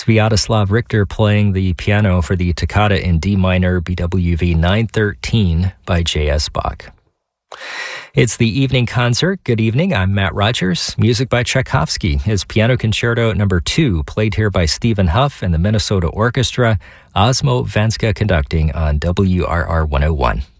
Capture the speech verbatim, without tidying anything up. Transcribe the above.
Sviatoslav Richter playing the piano for the Toccata in D minor, B W V nine thirteen by J S. Bach. It's the evening concert. Good evening. I'm Matt Rogers. Music by Tchaikovsky. His Piano Concerto number two, played here by Stephen Huff and the Minnesota Orchestra. Osmo Vanska conducting on W R R one oh one.